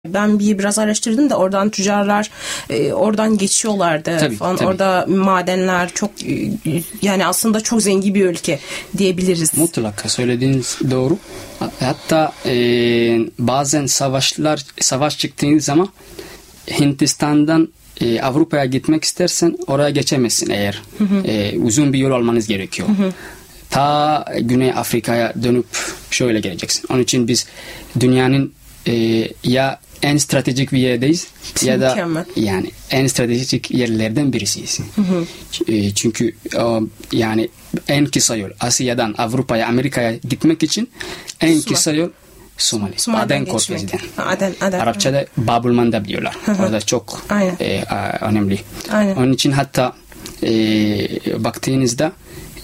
Ben biraz araştırdım da oradan tüccarlar oradan geçiyorlardı tabii, falan. Tabii. Orada madenler çok yani aslında çok zengin bir ülke diyebiliriz. Mutlaka söylediğiniz doğru. Hatta bazen savaş çıktığı zaman Hindistan'dan Avrupa'ya gitmek istersen oraya geçemezsin eğer. Uzun bir yol almanız gerekiyor. Ta Güney Afrika'ya dönüp şöyle geleceksin. Onun için biz dünyanın ya en stratejik bir yerdeyiz ya da yani en stratejik yerlerden birisiyiz. Çünkü yani en kısa yol Asya'dan Avrupa'ya, Amerika'ya gitmek için en kısa yol Somali. Aden Körfezi'den. Arapçada Bab el Mandeb diyorlar. Orada çok önemli. Aynen. Onun için hatta baktığınızda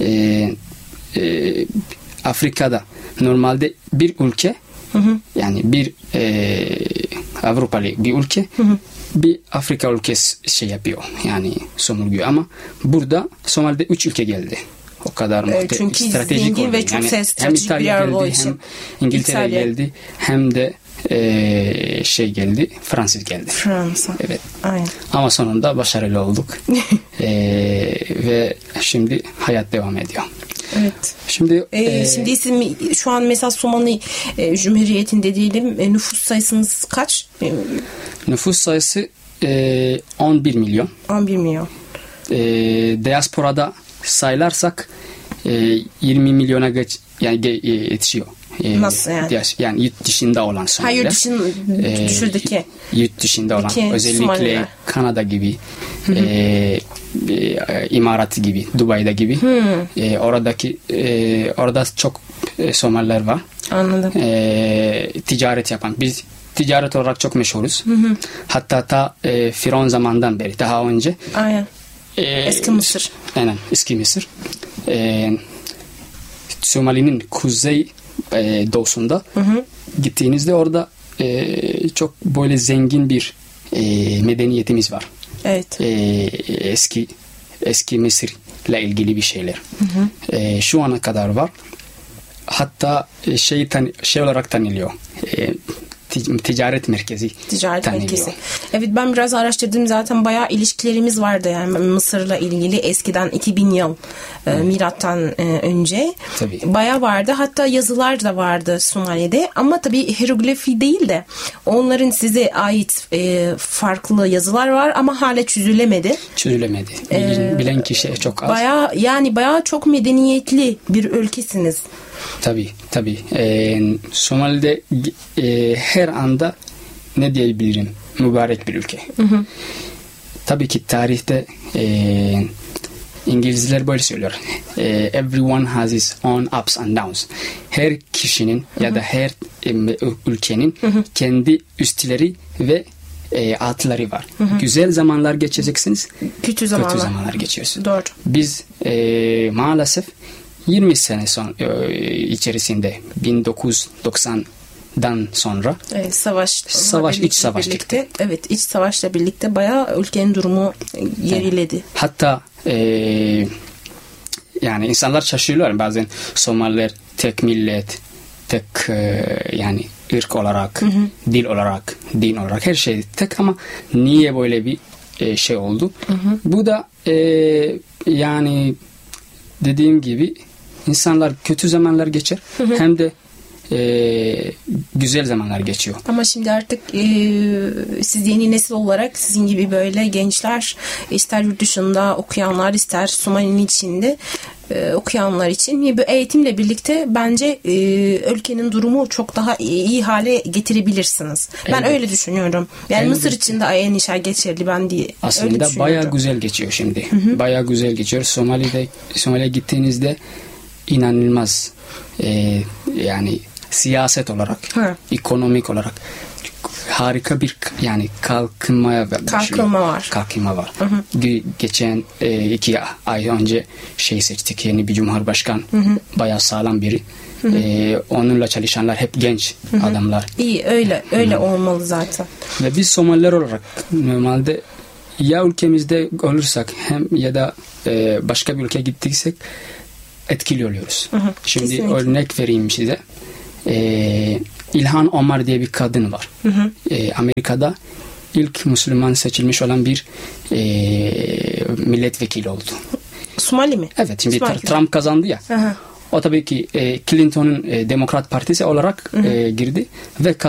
Afrika'da normalde bir ülke yani bir Avrupalı bir ülke bir Afrika ülkesi şey yapıyor yani sömürüyor ama burada Somali'de 3 ülke geldi. O kadar stratejik oldu. Ve çok yani hem İtalya geldi hem İngiltere geldi hem de geldi Fransız geldi. Fransa. Evet. Aynen. Ama sonunda başarılı olduk. Ve şimdi hayat devam ediyor. Evet. Şimdi şu an mesela Somali Cumhuriyeti'nde diyelim nüfus sayısınız kaç? Nüfus sayısı 11 milyon. 11 milyon. Diasporada sayarsak 20 milyona yetişiyor. Nasıl yani? Yani yurt dışında olan Somaliler. Yurt dışında olan özellikle Somaliler. Kanada gibi İmarat gibi, Dubai'de gibi orada çok Somaliler var. Anladım. Ticaret yapan. Biz ticaret olarak çok meşhuruz. Hatta Firavun zamandan beri daha önce. Aynen. Eski Mısır. Aynen. Eski Mısır. Somali'nin kuzey doğusunda gittiğinizde orada çok böyle zengin bir medeniyetimiz var. Evet. Eski Mısır'la ilgili bir şeyler. Şu ana kadar var. Hatta şey olarak tanınıyor. Ticaret merkezi. Evet, ben biraz araştırdım, zaten bayağı ilişkilerimiz vardı yani Mısır'la ilgili eskiden 2000 yıl milattan önce. Tabii. Bayağı vardı. Hatta yazılar da vardı Somali'de ama tabii hieroglifi değil de onların size ait farklı yazılar var ama hala çözülemedi. Bilen kişi çok az. Bayağı çok medeniyetli bir ülkesiniz. Tabii. Somali'de her anda ne diyebilirim? Mübarek bir ülke. Tabii ki tarihte İngilizler böyle söylüyor. Everyone has his own ups and downs. Her kişinin ya da her ülkenin kendi üstleri ve altları var. Güzel zamanlar geçeceksiniz. Kötü zamanlar geçiyorsunuz. Doğru. Biz maalesef 20 sene içerisinde 1990'dan sonra iç savaş çıktı. Evet, iç savaşla birlikte bayağı ülkenin durumu geriledi. Hatta yani insanlar şaşırıyorlar bazen, Somaliler tek millet, tek yani ırk olarak, dil olarak, din olarak her şey tek ama niye böyle bir şey oldu? Bu da yani dediğim gibi insanlar kötü zamanlar geçer hem de güzel zamanlar geçiyor. Ama şimdi artık siz yeni nesil olarak sizin gibi böyle gençler, ister yurt dışında okuyanlar ister Somali'nin içinde okuyanlar için bu eğitimle birlikte bence ülkenin durumu çok daha iyi hale getirebilirsiniz. Ben öyle düşünüyorum. Yani Mısır için de aynı işler geçerli ben diye. Aslında bayağı güzel geçiyor şimdi. Bayağı güzel geçiyor. Somali'ye gittiğinizde inanılmaz yani siyaset olarak, ekonomik olarak harika bir yani kalkınma var. Geçen 2 ay önce seçtik, yeni bir cumhurbaşkan, bayağı sağlam biri. Onunla çalışanlar hep genç adamlar. İyi, öyle olmalı zaten. Ve biz Somaliler olarak normalde ya ülkemizde olursak hem ya da başka bir ülkeye gittiysek etkili oluyoruz. Şimdi kesinlikle. Örnek vereyim size. İlhan Omar diye bir kadın var. Amerika'da ilk Müslüman seçilmiş olan bir milletvekili oldu. Somali mi? Evet, şimdi Somali. Trump kazandı ya. Aha. O tabii ki Clinton'un Demokrat Partisi olarak girdi ve